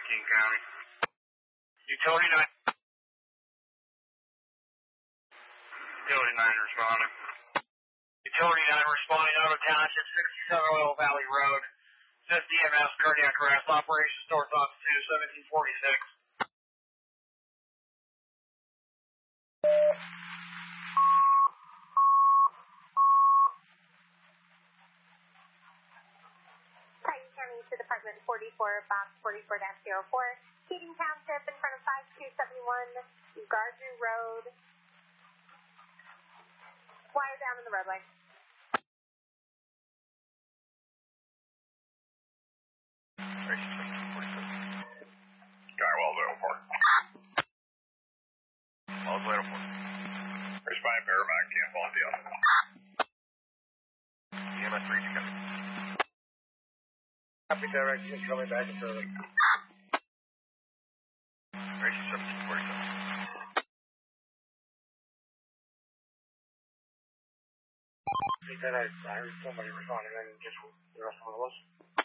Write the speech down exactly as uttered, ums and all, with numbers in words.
King County. Utility nine. Utility nine responding. Utility nine responding out of township, sixty-seven Oil Valley Road. Says D M S cardiac arrest. Operations North Ops two, seventeen forty-six. Titan County to Department forty-four, box forty-four dash zero four. Keating Township in front of five two seven one, Gardner Road. Wire down in the roadway. Skywell zero four. Wells zero four. Responding paramedic, camp on deal. E M S three, you coming? Copy direct, you can coming back and early. Racing seventeen forty-seven. I think that I, I heard somebody responding and just the rest of it was.